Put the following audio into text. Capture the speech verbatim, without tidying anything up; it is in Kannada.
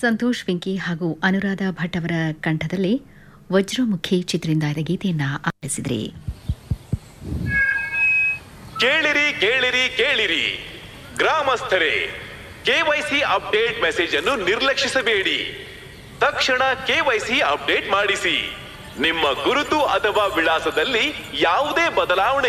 ಸಂತೋಷ್ ವೆಂಕಿ ಹಾಗೂ ಅನುರಾಧ ಭಟ್ ಅವರ ಕಂಠದಲ್ಲಿ ವಜ್ರಮುಖಿ ಚಿತ್ರದಿಂದ ಗೀತೆಯನ್ನ ಆಲಿಸಿದ್ರಿ. ಕೇಳಿರಿ ಕೇಳಿರಿ ಕೇಳಿರಿ ಗ್ರಾಮಸ್ಥರೇ, ಕೆವೈಸಿ ಅಪ್ಡೇಟ್ ಮೆಸೇಜ್ ಅನ್ನು ನಿರ್ಲಕ್ಷಿಸಬೇಡಿ. ತಕ್ಷಣ ಕೆವೈಸಿ ಅಪ್ಡೇಟ್ ಮಾಡಿಸಿ. ನಿಮ್ಮ ಗುರುತು ಅಥವಾ ವಿಳಾಸದಲ್ಲಿ ಯಾವುದೇ ಬದಲಾವಣೆ